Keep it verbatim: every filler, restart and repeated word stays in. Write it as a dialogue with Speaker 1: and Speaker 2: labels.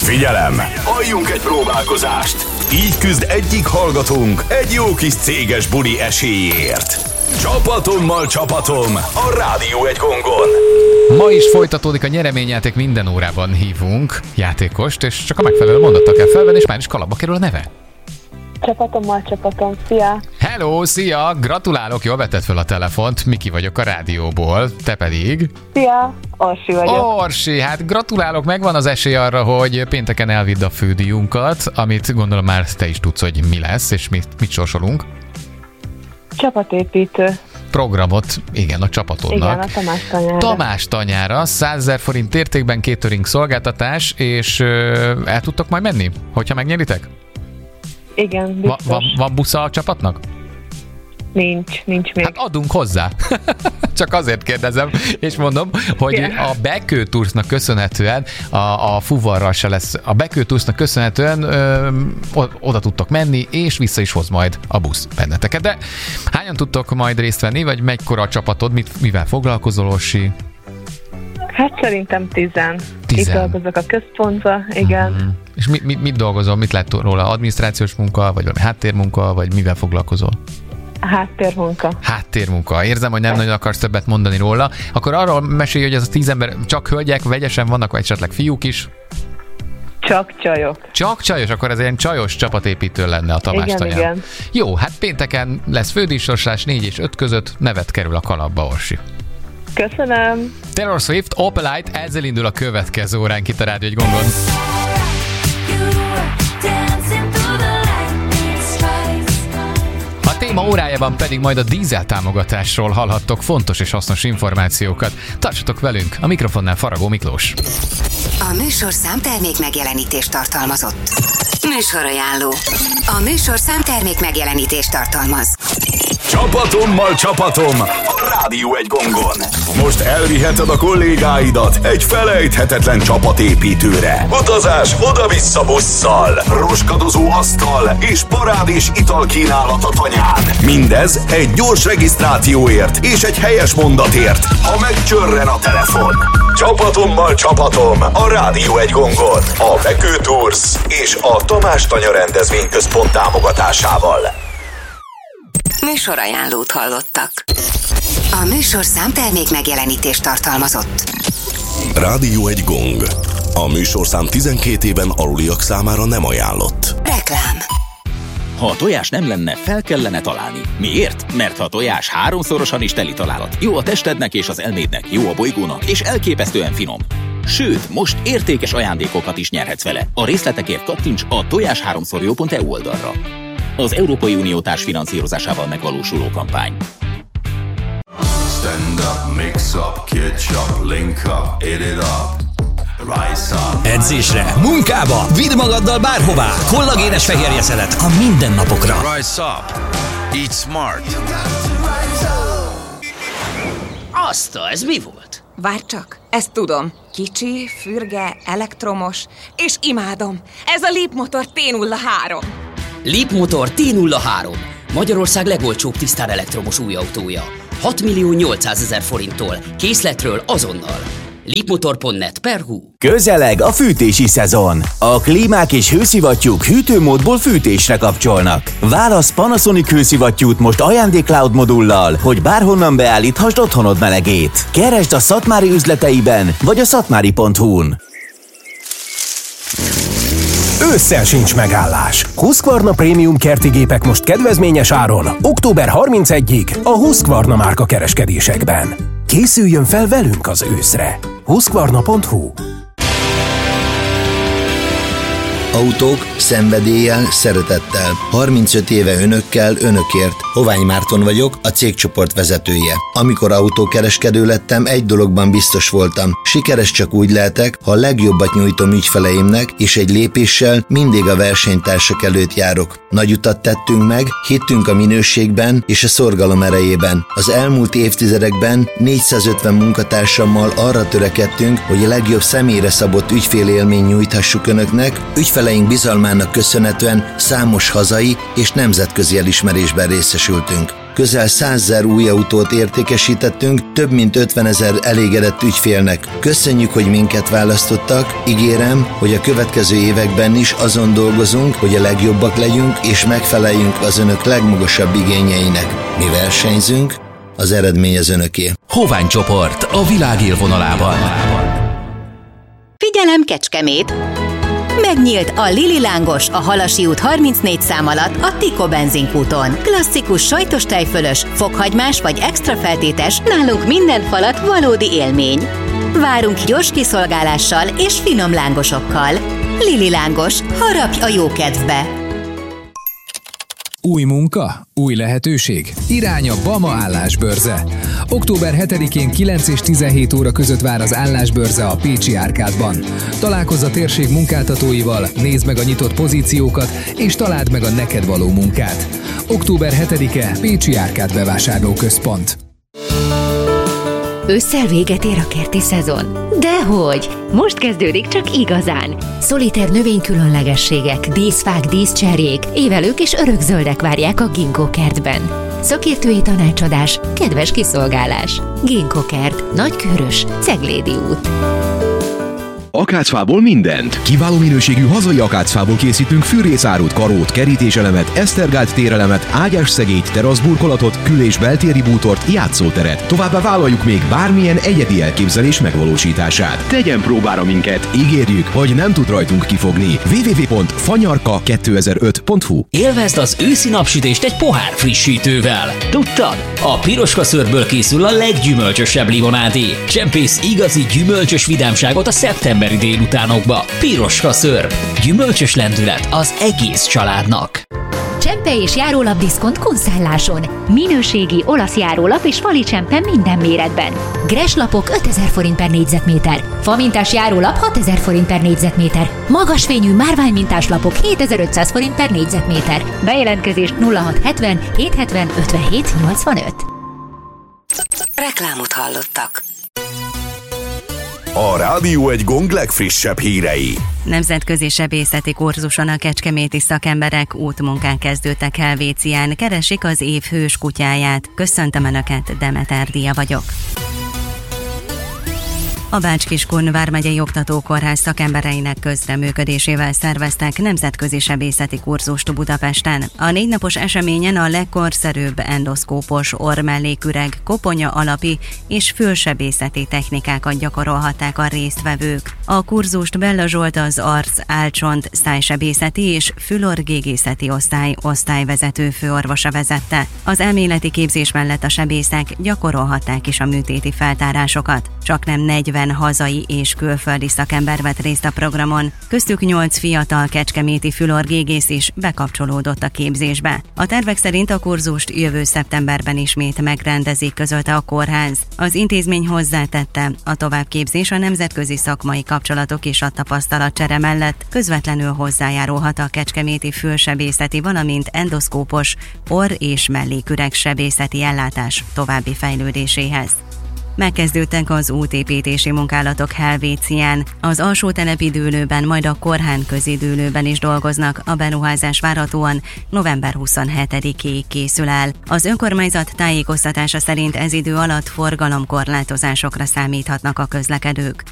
Speaker 1: Figyelem! Halljunk egy próbálkozást! Így küzd egyik hallgatónk egy jó kis céges buli esélyért. Csapatommal csapatom a Rádió egy gongon.
Speaker 2: Ma is folytatódik a nyereményjáték, minden órában hívunk játékost, és csak a megfelelő mondattal kell felvenni, és már is kalapba kerül a neve.
Speaker 3: Csapatommal csapatom, szia!
Speaker 2: Hello, szia! Gratulálok, jól vetted fel a telefont, Miki vagyok a rádióból, te pedig?
Speaker 3: Szia, Orsi vagyok.
Speaker 2: Orsi, hát gratulálok, megvan az esély arra, hogy pénteken elvidd a fődíjunkat, amit gondolom már te is tudsz, hogy mi lesz, és mit, mit sorsolunk.
Speaker 3: Csapatépítő.
Speaker 2: Programot, igen, a csapatodnak.
Speaker 3: Igen, a Tamás tanyára.
Speaker 2: Tamás tanyára, százezer forint értékben catering szolgáltatás, és ö, el tudtok majd menni, hogyha megnyeritek?
Speaker 3: Igen, biztos.
Speaker 2: Va, van, van busza a csapatnak?
Speaker 3: Nincs, nincs még.
Speaker 2: Hát adunk hozzá. Csak azért kérdezem, és mondom, hogy
Speaker 3: yeah.
Speaker 2: a Bekő Toursnak köszönhetően, a, a fuvarral se lesz, a Bekő Toursnak köszönhetően ö, oda tudtok menni, és vissza is hoz majd a busz benneteket. De hányan tudtok majd részt venni, vagy mekkora a csapatod, mit, mivel foglalkozol, Orsi?
Speaker 3: Hát szerintem tizen.
Speaker 2: Tizen.
Speaker 3: Itt dolgozok a központba, igen.
Speaker 2: Mm-hmm. És mit, mit, mit dolgozol, mit lehet róla? Adminisztrációs munka, vagy valami háttérmunka, vagy mivel foglalkozol?
Speaker 3: Háttérmunka.
Speaker 2: Háttérmunka. Érzem, hogy nem nagyon akarsz többet mondani róla. Akkor arról mesélj, hogy ez a tíz ember csak hölgyek, vegyesen vannak, vagy esetleg fiúk is?
Speaker 3: Csak csajok.
Speaker 2: Csak csajos, akkor ez ilyen csajos csapatépítő lenne a Tamás
Speaker 3: igen,
Speaker 2: tanyán.
Speaker 3: igen.
Speaker 2: Jó, hát pénteken lesz fődíjsorsolás négy és öt között, nevet kerül a kalapba, Orsi.
Speaker 3: Köszönöm.
Speaker 2: Taylor Swift, Opalite, ezzel indul a következő óránk itt a Rádió egy gongon. A téma órájában pedig majd a dízel támogatásról hallhattok fontos és hasznos információkat. Tartsatok velünk, a mikrofonnál Faragó Miklós.
Speaker 4: A műsorszám termék megjelenítést tartalmazott. Műsorajánló. A műsorszám termék megjelenítést tartalmaz.
Speaker 1: Csapatommal csapatom a Rádió egy gongon. Most elviheted a kollégáidat egy felejthetetlen csapatépítőre. Utazás oda-vissza busszal, roskadozó asztal és parádés italkínálat a tanyán. Mindez egy gyors regisztrációért és egy helyes mondatért, ha megcsörren a telefon. Csapatommal csapatom a Rádió egy gongon. A Bekő Tours és a Tamás Tanya rendezvényközpont támogatásával.
Speaker 4: Műsorajánlót hallottak. A műsorszám termék megjelenítést tartalmazott.
Speaker 5: Rádió egy gong. A műsorszám tizenkét éven aluliak számára nem ajánlott.
Speaker 4: Reklám.
Speaker 6: Ha a tojás nem lenne, fel kellene találni. Miért? Mert ha a tojás háromszorosan is teli találat. Jó a testednek és az elmédnek, jó a bolygónak, és elképesztően finom. Sőt, most értékes ajándékokat is nyerhetsz vele. A részletekért kattints a tojás háromszor jó pont e u oldalra. Az Európai Unió társfinanszírozásával megvalósuló kampány.
Speaker 7: Stand up, mix up, catch up, link up, eat it up.
Speaker 8: Edzésre, munkába, vidd magaddal bárhová. Kollagénes fehérje szelet a mindennapokra.
Speaker 7: Rise up, eat smart.
Speaker 9: Aszta, ez mi volt?
Speaker 10: Várj csak, ezt tudom. Kicsi, fürge, elektromos, és imádom. Ez a Leapmotor té nulla három.
Speaker 9: Leapmotor té nulla három. Magyarország legolcsóbb tisztán elektromos új autója. hat millió nyolcszázezer forinttól. Készletről azonnal. Leapmotor pont net per hu.
Speaker 11: Közeleg a fűtési szezon. A klímák és hőszivattyúk hűtőmódból fűtésre kapcsolnak. Válasz Panasonic hőszivattyút most ajándék-cloud modullal, hogy bárhonnan beállíthasd otthonod melegét. Keresd a Szatmári üzleteiben, vagy a szatmári pont hu-n.
Speaker 12: Ősszel sincs megállás. Husqvarna Premium kerti gépek most kedvezményes áron. október harmincegyedikéig a Husqvarna márka kereskedésekben. Készüljön fel velünk az őszre. Husqvarna pont hu.
Speaker 13: Autók szenvedéllyel, szeretettel. harmincöt éve önökkel, önökért. Hovány Márton vagyok, a cégcsoport vezetője. Amikor autókereskedő lettem, egy dologban biztos voltam. Sikeres csak úgy lehetek, ha a legjobbat nyújtom ügyfeleimnek, és egy lépéssel mindig a versenytársak előtt járok. Nagy utat tettünk meg, hittünk a minőségben és a szorgalom erejében. Az elmúlt évtizedekben négyszázötven munkatársammal arra törekedtünk, hogy a legjobb személyre szabott ügyfélélmény nyújthassuk önöknek, ügyfeleink bizalmának köszönhetően számos hazai és nemzetközi elismerésben részesültünk. Közel százezer új autót értékesítettünk, több mint ötvenezer elégedett ügyfélnek. Köszönjük, hogy minket választottak, ígérem, hogy a következő években is azon dolgozunk, hogy a legjobbak legyünk és megfeleljünk az önök legmagasabb igényeinek. Mi versenyzünk, az eredmény az önöké.
Speaker 8: Hovány csoport a világ élvonalában.
Speaker 4: Figyelem, Kecskemét! Megnyílt a Lili Lángos a Halasi út harmincnégy szám alatt a Tiko benzinkúton. Klasszikus sajtos tejfölös, fokhagymás vagy extra feltétes, nálunk minden falat valódi élmény. Várunk gyors kiszolgálással és finom lángosokkal. Lili Lángos, harapj a jó kedvbe!
Speaker 14: Új munka? Új lehetőség? Irány a Bama állásbörze. október hetedikén kilenc és tizenhét óra között vár az állásbörze a Pécsi Árkádban. Találkozz a térség munkáltatóival, nézd meg a nyitott pozíciókat, és találd meg a neked való munkát. október hetedike Pécsi Árkád bevásárlóközpont.
Speaker 15: Ősszel véget ér a kerti szezon? Dehogy! Most kezdődik csak igazán. Szoliter növénykülönlegességek, díszfák, díszcserjék, évelők és örökzöldek várják a Ginkgo kertben. Szakértői tanácsadás, kedves kiszolgálás. Ginkgo kert, Nagykőrös, Ceglédi út.
Speaker 16: Akácfából mindent. Kiváló minőségű hazai akácfából készítünk fűrészárút, karót, kerítéselemet, esztergált térelemet, ágyásszegélyt, teraszburkolatot, kül- és beltéri bútort, játszóteret. Továbbá vállaljuk még bármilyen egyedi elképzelés megvalósítását. Tegyen próbára minket, ígérjük, hogy nem tud rajtunk kifogni. double-u double-u double pont fanyarka kétezer-öt pont hu.
Speaker 8: Élvezd az őszi napsütést egy pohár frissítővel. Tudtad? A piroska szörből készül a leggyümölcsösebb limonádé. Csempész igazi gyümölcsös vidámságot a szeptember délutánokba. Piroska szörp. Gyümölcsös lendület az egész családnak.
Speaker 15: Csempe és járólap diszkont konszálláson. Minőségi olasz járólap és fali csempe minden méretben. Greslapok ötezer forint per négyzetméter. Famintás járólap hatezer forint per négyzetméter. Magasfényű márványmintás lapok hétezer-ötszáz forint per négyzetméter. Bejelentkezés nulla hat hetven hétszázhetven ötvenhét nyolcvanöt.
Speaker 4: Reklámot hallottak.
Speaker 1: A Rádió egy Gong legfrissebb hírei.
Speaker 17: Nemzetközi sebészeti kurzuson a kecskeméti szakemberek útmunkán kezdődtek Helvécián, keresik az év hős kutyáját. Köszöntöm Önöket, Demeter Dia vagyok. A Bács-Kiskun vármegyei oktatókórház szakembereinek közreműködésével szerveztek nemzetközi sebészeti kurzust Budapesten. A négy napos eseményen a legkorszerűbb endoszkópos orrmelléküreg, koponya alapi és fülsebészeti technikákat gyakorolhatták a résztvevők. A kurzust Bella Zsolt, az arc, álcsont, szájsebészeti és fülorgégészeti osztály osztályvezető főorvosa vezette. Az elméleti képzés mellett a sebészek gyakorolhatták is a műtéti feltárásokat. Csaknem negyven hazai és külföldi szakember vett részt a programon, köztük nyolc fiatal kecskeméti fülorgégész is bekapcsolódott a képzésbe. A tervek szerint a kurzust jövő szeptemberben ismét megrendezik, közölte a kórház. Az intézmény hozzátette, a továbbképzés a nemzetközi szakmai kapcsolatok és a tapasztalatcsere mellett közvetlenül hozzájárulhat a kecskeméti fülsebészeti, valamint endoszkópos orr- és melléküreg sebészeti ellátás további fejlődéséhez. Megkezdődtek az útépítési munkálatok Helvécián. Az alsó telepi dűlőben, majd a Korhán közi dűlőben is dolgoznak, a beruházás várhatóan november huszonhetedikéig készül el. Az önkormányzat tájékoztatása szerint ez idő alatt forgalomkorlátozásokra számíthatnak a közlekedők.